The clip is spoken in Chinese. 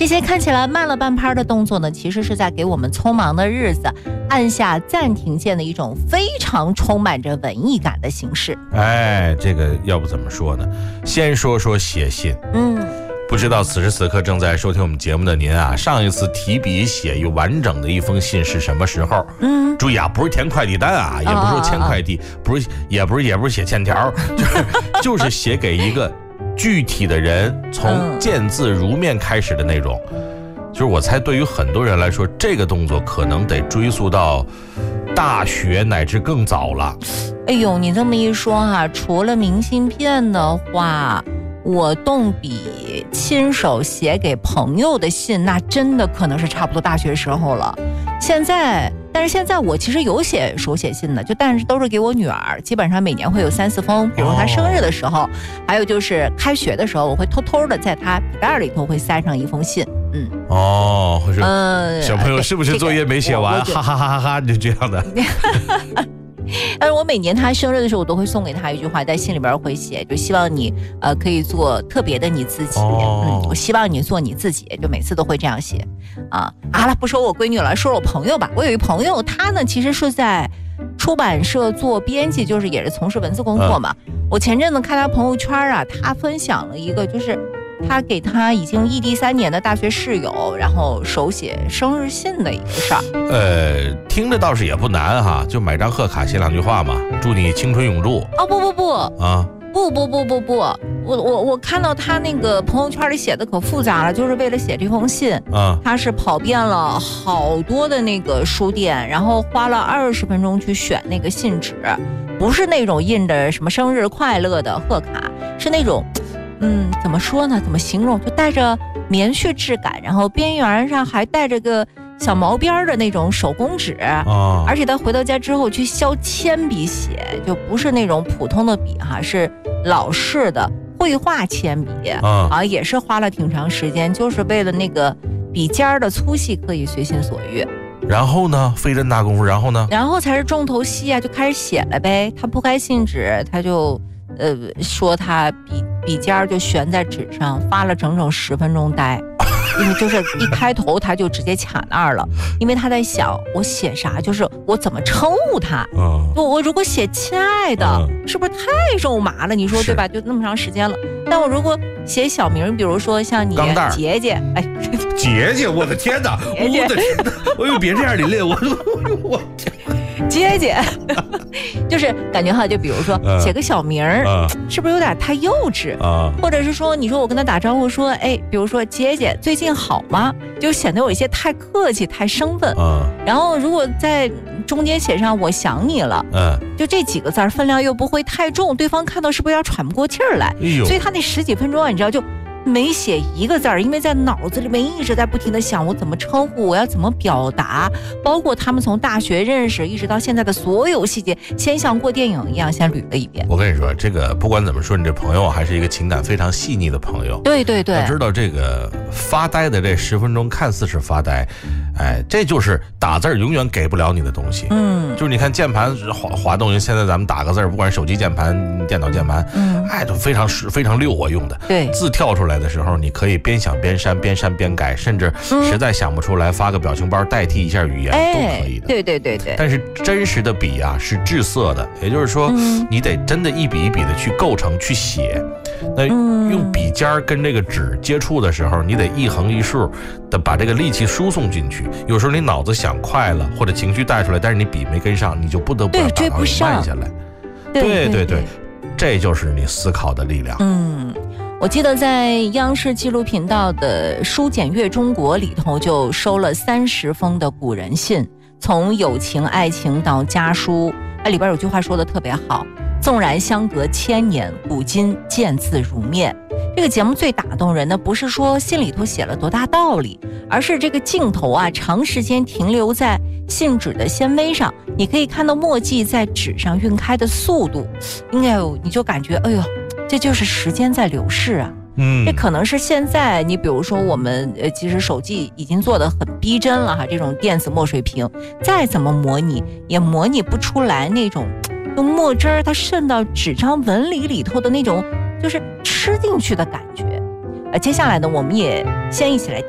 这些看起来慢了半拍的动作呢，其实是在给我们匆忙的日子按下暂停键的一种非常充满着文艺感的形式。 这个要不怎么说呢？先说说写信。不知道此时此刻正在收听我们节目的您啊，上一次提笔写一完整的一封信是什么时候？注意啊，不是填快递单啊，也不是说签快递，也不是写欠条，就是写给一个具体的人，从见字如面开始的那种。就是我猜对于很多人来说，这个动作可能得追溯到大学乃至更早了。 哎呦，你这么一说哈，除了明信片的话，我动笔亲手写给朋友的信，那真的可能是差不多大学时候了。但是现在我其实有写手写信的，但是都是给我女儿，基本上每年会有3、4封，比如她生日的时候，还有就是开学的时候，我会偷偷的在她笔袋里头会塞上一封信。 或者小朋友是不是作业没写完？哈哈哈哈哈，就这样的。 但是我每年他生日的时候，我都会送给他一句话，在信里边会写，就希望你可以做特别的你自己。我希望你做你自己，就每次都会这样写。好了，不说我闺女了，说我朋友吧。我有一朋友，他呢其实是在出版社做编辑，就是也是从事文字工作嘛。我前阵子看他朋友圈啊，他分享了一个就是他给他已经异地3年的大学室友，然后手写生日信的一个事儿。 听着倒是也不难哈，就买张贺卡写2句话嘛，祝你青春永驻。 我看到他那个朋友圈里写的可复杂了，就是为了写这封信，他是跑遍了好多的那个书店，然后花了20分钟去选那个信纸，不是那种印着什么生日快乐的贺卡，是那种怎么说呢？怎么形容？就带着棉絮质感，然后边缘上还带着个小毛边的那种手工纸，而且他回到家之后去削铅笔写，就不是那种普通的笔哈，是老式的绘画铅笔也是花了挺长时间，就是为了那个笔尖的粗细可以随心所欲。 然后呢，费这么大功夫，然后才是重头戏啊，就开始写了呗。他铺开信纸，他就说他笔尖就悬在纸上，发了整整10分钟呆，因为就是一开头他就直接卡那儿了，因为他在想我写啥，就是我怎么称呼他。我如果写亲爱的，是不是太肉麻了？你说对吧？就那么长时间了。但我如果写小名，比如说像你杰杰，杰杰，我的天哪，我又别这样，琳琳，我杰杰，就是感觉哈，就比如说写个小名是不是有点太幼稚或者是说，你说我跟他打招呼说，比如说杰杰最近好吗？就显得有一些太客气、太生分。然后如果在中间写上我想你了，就这几个字分量又不会太重，对方看到是不是要喘不过气儿来？所以他那10几分钟你知道就没写一个字儿，因为在脑子里面一直在不停的想我怎么称呼，我要怎么表达，包括他们从大学认识一直到现在的所有细节，先像过电影一样先捋了一遍。我跟你说，这个不管怎么说，你这朋友还是一个情感非常细腻的朋友。对，要知道这个发呆的这10分钟看似是发呆，这就是打字永远给不了你的东西。就是你看键盘滑动，现在咱们打个字，不管是手机键盘、电脑键盘，都非常溜我用的。对，字跳出来的时候，你可以边想边删，边删边改，甚至实在想不出来，发个表情包代替一下语言都可以的。对。但是真实的笔啊是滞涩的，也就是说，你得真的一笔一笔的去构成去写。那用笔尖跟这个纸接触的时候，你得一横一竖的把这个力气输送进去。有时候你脑子想快了，或者情绪带出来，但是你笔没跟上，你就不得不把它慢下来。对，这就是你思考的力量。我记得在央视纪录频道的《书简阅中国》里头，就收了30封的古人信，从友情、爱情到家书。里边有句话说的特别好，纵然相隔1000年，古今见字如面。这个节目最打动人的不是说信里头写了多大道理，而是这个镜头啊长时间停留在信纸的纤维上，你可以看到墨迹在纸上晕开的速度，应该你就感觉这就是时间在流逝啊。这可能是现在你比如说我们其实手机已经做得很逼真了哈，这种电子墨水屏再怎么模拟也模拟不出来那种用墨汁儿它渗到纸张纹理里头的那种就是吃进去的感觉。接下来呢，我们也先一起来